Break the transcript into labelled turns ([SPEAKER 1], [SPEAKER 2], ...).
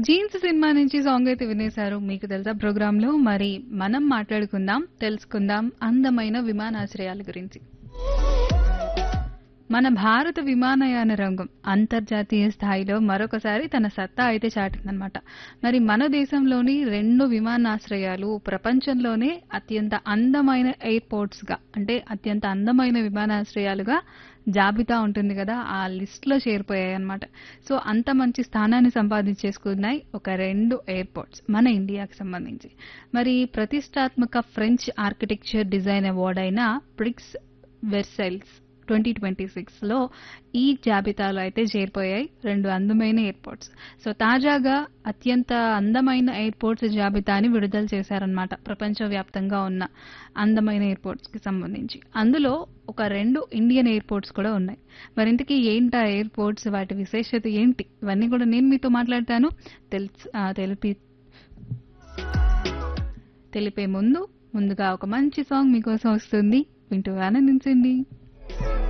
[SPEAKER 1] Jeans cinema నుంచి song అయితే వినేశారు. మీకు తెలుసా ప్రోగ్రాంలో మరి మనం మాట్లాడుకుందాం, తెలుసుకుందాం అందమైన విమానాశ్రయాల గురించి. మన భారత విమానయాన రంగం అంతర్జాతీయ స్థాయిలో మరొకసారి తన సత్తా అయితే చాటిందనమాట. మరి మన దేశంలోని 2 విమానాశ్రయాలు ప్రపంచంలోనే అత్యంత అందమైన ఎయిర్పోర్ట్స్ గా, అంటే అత్యంత అందమైన విమానాశ్రయాలుగా జాబితా ఉంటుంది కదా, ఆ లిస్ట్ లో చేరిపోయాయి అనమాట. సో అంత మంచి స్థానాన్ని సంపాదించేసుకున్నాయి ఒక 2 ఎయిర్పోర్ట్స్ మన ఇండియాకి సంబంధించి. మరి ప్రతిష్టాత్మక ఫ్రెంచ్ ఆర్కిటెక్చర్ డిజైన్ అవార్డు అయిన ప్రిక్స్ వెర్సైల్స్ 2026లో ఈ జాబితాలో అయితే చేరిపోయాయి 2 అందమైన ఎయిర్పోర్ట్స్. సో తాజాగా అత్యంత అందమైన ఎయిర్పోర్ట్స్ జాబితాని విడుదల చేశారనమాట, ప్రపంచవ్యాప్తంగా ఉన్న అందమైన ఎయిర్పోర్ట్స్ కి సంబంధించి. అందులో ఒక 2 ఇండియన్ ఎయిర్పోర్ట్స్ కూడా ఉన్నాయి. మరింతకీ ఏంటా ఎయిర్పోర్ట్స్, వాటి విశేషత ఏంటి, ఇవన్నీ కూడా నేను మీతో మాట్లాడతాను. తెలిపే ముందుగా ఒక మంచి సాంగ్ మీకోసం వస్తుంది, వింటూ ఆనందించండి.